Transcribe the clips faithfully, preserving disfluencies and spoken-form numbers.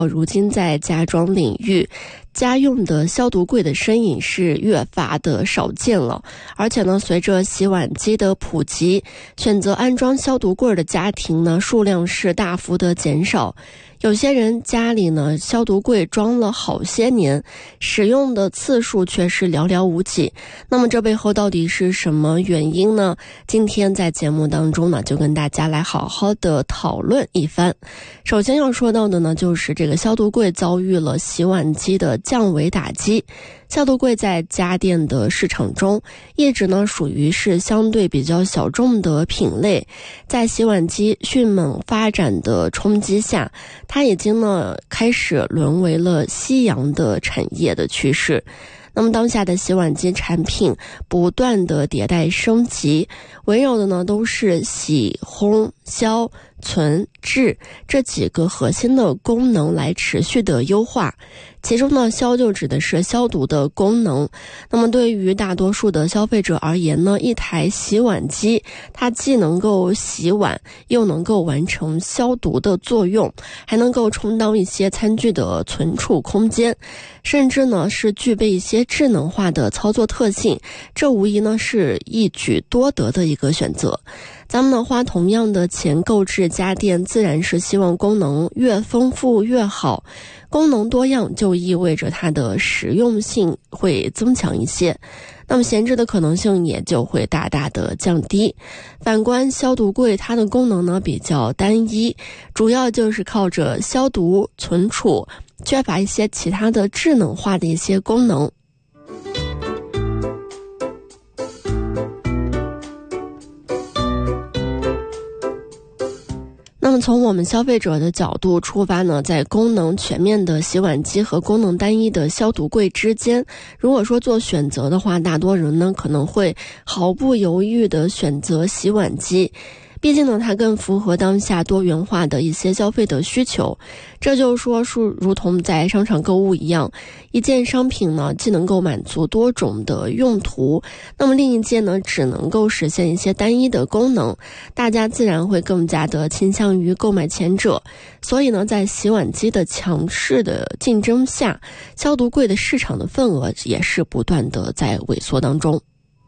如今在家装领域，家用的消毒柜的身影是越发的少见了。而且呢，随着洗碗机的普及，选择安装消毒柜的家庭呢，数量是大幅的减少。有些人家里呢，消毒柜装了好些年，使用的次数却是寥寥无几。那么这背后到底是什么原因呢？今天在节目当中呢，就跟大家来好好的讨论一番。首先要说到的呢，就是这个消毒柜遭遇了洗碗机的降维打击。消毒柜在家电的市场中一直呢属于是相对比较小众的品类，在洗碗机迅猛发展的冲击下，它已经呢开始沦为了夕阳的产业的趋势。那么当下的洗碗机产品不断的迭代升级，围绕的呢都是洗、烘、消、存、制这几个核心的功能来持续的优化。其中呢，消就指的是消毒的功能。那么对于大多数的消费者而言呢，一台洗碗机它既能够洗碗，又能够完成消毒的作用，还能够充当一些餐具的存储空间，甚至呢是具备一些智能化的操作特性。这无疑呢是一举多得的一个选择。咱们呢花同样的钱购置家电，自然是希望功能越丰富越好。功能多样就意味着它的实用性会增强一些，那么闲置的可能性也就会大大的降低。反观消毒柜，它的功能呢比较单一，主要就是靠着消毒、存储，缺乏一些其他的智能化的一些功能。那么从我们消费者的角度出发呢，在功能全面的洗碗机和功能单一的消毒柜之间，如果说做选择的话，大多人呢可能会毫不犹豫地选择洗碗机。毕竟呢，它更符合当下多元化的一些消费的需求。这就是说，是如同在商场购物一样，一件商品呢，既能够满足多种的用途，那么另一件呢，只能够实现一些单一的功能，大家自然会更加的倾向于购买前者。所以呢，在洗碗机的强势的竞争下，消毒柜的市场的份额也是不断的在萎缩当中。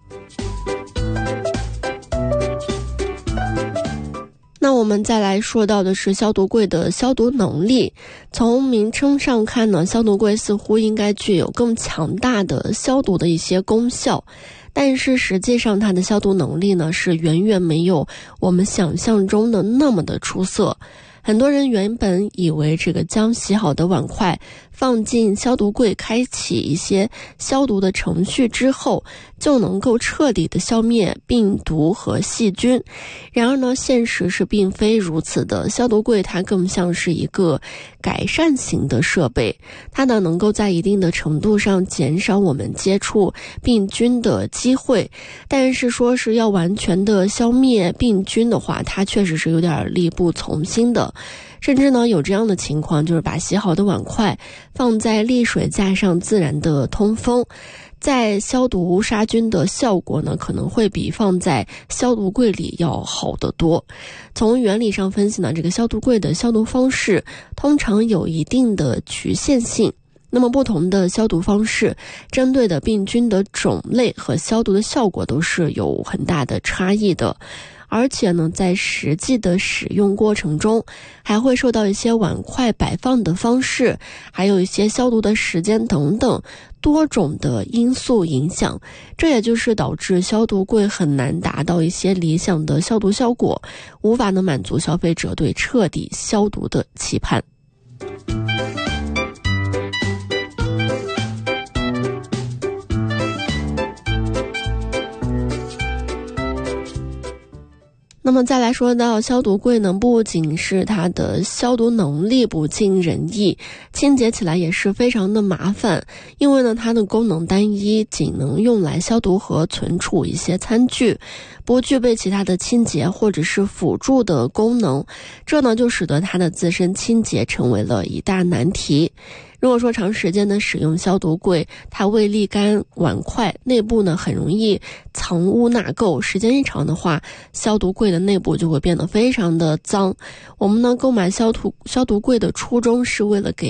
那我们再来说到的是消毒柜的消毒能力。从名称上看呢，消毒柜似乎应该具有更强大的消毒的一些功效，但是实际上它的消毒能力呢是远远没有我们想象中的那么的出色。很多人原本以为这个将洗好的碗筷放进消毒柜，开启一些消毒的程序之后，就能够彻底的消灭病毒和细菌。然而呢，现实是并非如此的。消毒柜它更像是一个改善型的设备，它呢能够在一定的程度上减少我们接触病菌的机会，但是说是要完全的消灭病菌的话，它确实是有点力不从心的。甚至呢有这样的情况，就是把洗好的碗筷放在沥水架上自然的通风，在消毒杀菌的效果呢可能会比放在消毒柜里要好得多。从原理上分析呢，这个消毒柜的消毒方式通常有一定的局限性，那么不同的消毒方式针对的病菌的种类和消毒的效果都是有很大的差异的。而且呢，在实际的使用过程中，还会受到一些碗筷摆放的方式，还有一些消毒的时间等等多种的因素影响。这也就是导致消毒柜很难达到一些理想的消毒效果，无法能满足消费者对彻底消毒的期盼。那么再来说到消毒柜呢，不仅是它的消毒能力不尽人意，清洁起来也是非常的麻烦。因为呢，它的功能单一，仅能用来消毒和存储一些餐具，不具备其他的清洁或者是辅助的功能，这呢就使得它的自身清洁成为了一大难题。如果说长时间的使用消毒柜，它未沥干碗筷，内部呢很容易藏污纳垢，时间一长的话，消毒柜的内部就会变得非常的脏。我们呢购买消毒消毒柜的初衷是为了给